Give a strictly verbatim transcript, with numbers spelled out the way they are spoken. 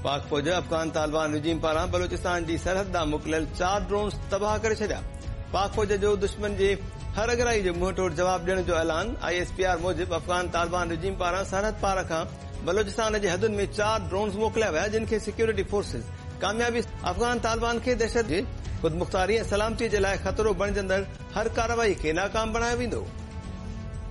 पाक फौज अफगान तालिबान रिजीम पारां बलोचिस्तान जी सरहद ॾांहुं मोकिलियल चार ड्रोन्स तबाह करे छॾिया। पाक फौज जो दुश्मन जे हर अगराई जो मुंहं तोड़ जवाब ॾियण जो ऐलान। I S P R Mujib Afghan Taliban regime पारां सरहद पार खां बलोचिस्तान जे हदुनि में चार ड्रोन्स मोकिलिया विया, जिन खे सिक्योरिटी फोर्सिस कामयाबी अफगान तालिबान खे दहशत जे ख़ुदमुख्तारी ऐं सलामती जे लाइ ख़तरो बणिजंदड़ हर कार्रवाई खे नाकाम बणायो वेंदो।